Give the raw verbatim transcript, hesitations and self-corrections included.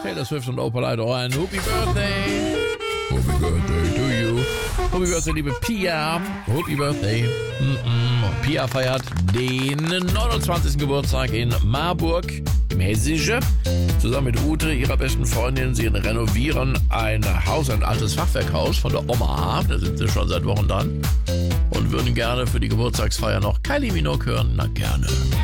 Taylor Swift und Opal Idol. Ein Happy Birthday. Happy Birthday to you. Happy Birthday, liebe Pia. Happy Birthday. Mm-mm. Pia feiert den neunundzwanzigsten Geburtstag in Marburg im Hessische. Zusammen mit Ute, ihrer besten Freundin. Sie renovieren ein Haus, ein altes Fachwerkhaus von der Oma. Da sind sie schon seit Wochen dran. Und würden gerne für die Geburtstagsfeier noch Kylie Minogue hören. Na gerne.